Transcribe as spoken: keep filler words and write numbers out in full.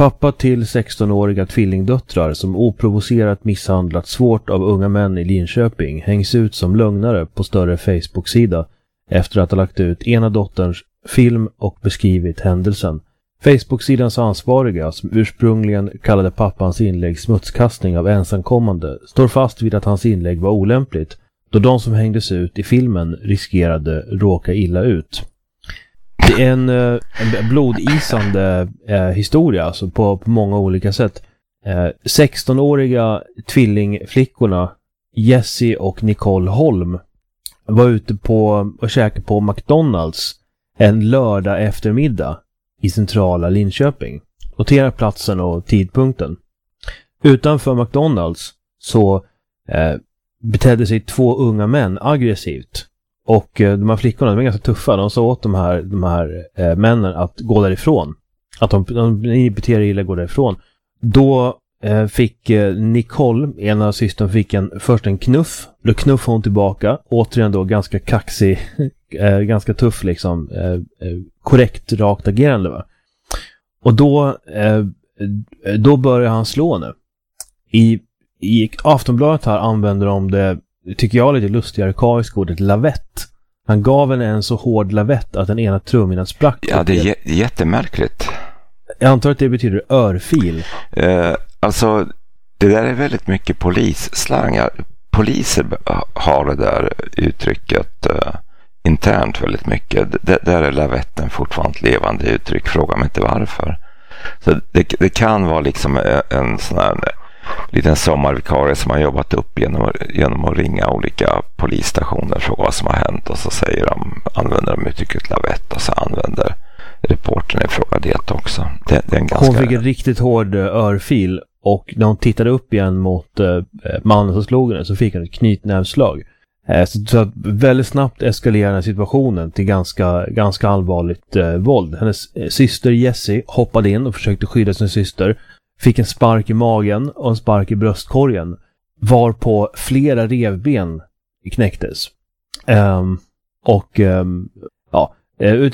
Pappa till sexton-åriga tvillingdöttrar som oprovocerat misshandlat svårt av unga män i Linköping hängs ut som lögnare på större Facebook-sida efter att ha lagt ut ena dotterns film och beskrivit händelsen. Facebook-sidans ansvariga, som ursprungligen kallade pappans inlägg smutskastning av ensamkommande, står fast vid att hans inlägg var olämpligt, då de som hängdes ut i filmen riskerade råka illa ut. Det är en, en blodisande eh, historia alltså på, på många olika sätt. Eh, sexton-åriga tvillingflickorna Jessie och Nicole Holm var ute på och käkade på McDonalds en lördag eftermiddag i centrala Linköping. Notera platsen och tidpunkten. Utanför McDonalds så eh, betedde sig två unga män aggressivt. Och eh, de här flickorna, de var ganska tuffa. De sa åt de här, de här eh, männen att gå därifrån. Att de, de ni beter er illa, gå därifrån. Då eh, fick eh, Nicole, ena av systern, fick en, först en knuff. Då knuffade hon tillbaka. Återigen då ganska kaxig, eh, ganska tuff liksom. Eh, eh, korrekt, rakt agerande va. Och då, eh, då börjar han slå henne. I, i Aftonbladet här använder de det, tycker jag, lite lustigare kariska ordet lavett. Han gav henne en så hård lavett att den ena trumhinnan sprack. Ja, det är j- jättemärkligt. Jag antar att det betyder örfil. Eh, alltså, det där är väldigt mycket polisslang. Poliser har det där uttrycket eh, internt väldigt mycket. D- där är lavetten fortfarande ett levande uttryck. Fråga mig inte varför. Så det, det kan vara liksom en sån här liten sommarvikarie som har jobbat upp genom, genom att ringa olika polisstationer och fråga vad som har hänt, och så säger de, använder de uttrycket lavett, och så använder reportern i fråga det också. Det, det är en ganska... Hon fick en riktigt hård örfil, och när hon tittade upp igen mot eh, mannen som slog henne så fick han ett knytnävslag. Eh, så, så att väldigt snabbt eskalerade situationen till ganska, ganska allvarligt eh, våld. Hennes eh, syster Jessie hoppade in och försökte skydda sin syster. Fick en spark i magen och en spark i bröstkorgen, varpå flera revben knäcktes. Um, och um, ja, utan